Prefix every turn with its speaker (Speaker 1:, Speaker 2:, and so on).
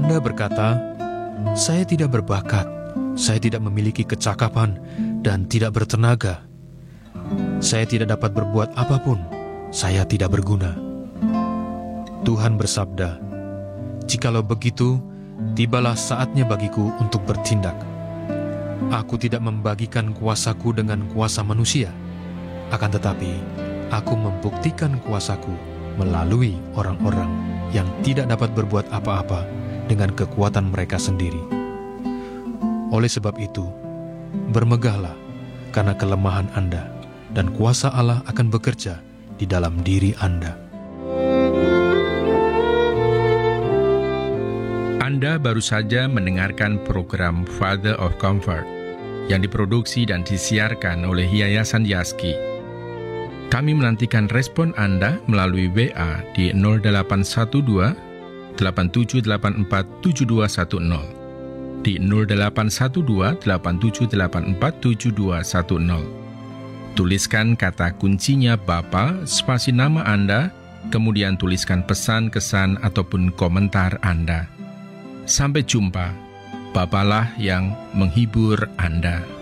Speaker 1: Anda berkata, "Saya tidak berbakat, saya tidak memiliki kecakapan, dan tidak bertenaga. Saya tidak dapat berbuat apapun, saya tidak berguna." Tuhan bersabda, "Jikalau begitu, tibalah saatnya bagiku untuk bertindak. Aku tidak membagikan kuasaku dengan kuasa manusia, akan tetapi aku membuktikan kuasaku melalui orang-orang yang tidak dapat berbuat apa-apa dengan kekuatan mereka sendiri. Oleh sebab itu, bermegahlah karena kelemahan Anda, dan kuasa Allah akan bekerja di dalam diri Anda."
Speaker 2: Anda baru saja mendengarkan program Father of Comfort yang diproduksi dan disiarkan oleh Yayasan Yaski. Kami menantikan respon Anda melalui WA di 0812 8784 7210, di 0812 8784 7210. Tuliskan kata kuncinya Bapa, spasi nama Anda, kemudian tuliskan pesan, kesan, ataupun komentar Anda. Sampai jumpa. Bapalah yang menghibur Anda.